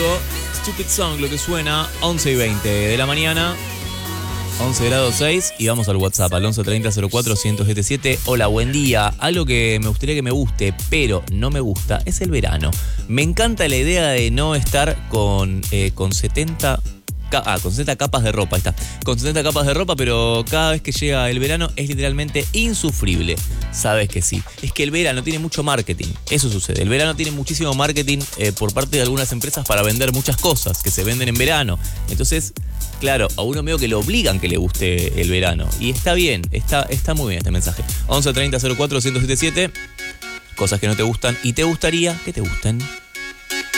Diego. Stupid Song, lo que suena, 11:20 de la mañana. 11 grados 6 y vamos al WhatsApp al 1130041077. Hola, buen día. Algo que me gustaría que me guste, pero no me gusta, es el verano. Me encanta la idea de no estar con 70 capas de ropa. Ahí está. Con 70 capas de ropa, pero cada vez que llega el verano es literalmente insufrible. Sabes que sí. Es que el verano tiene mucho marketing. Eso sucede. El verano tiene muchísimo marketing por parte de algunas empresas para vender muchas cosas que se venden en verano. Entonces, claro, a uno medio que le obligan que le guste el verano. Y está bien, está muy bien este mensaje. 1130041077. Cosas que no te gustan y te gustaría que te gusten.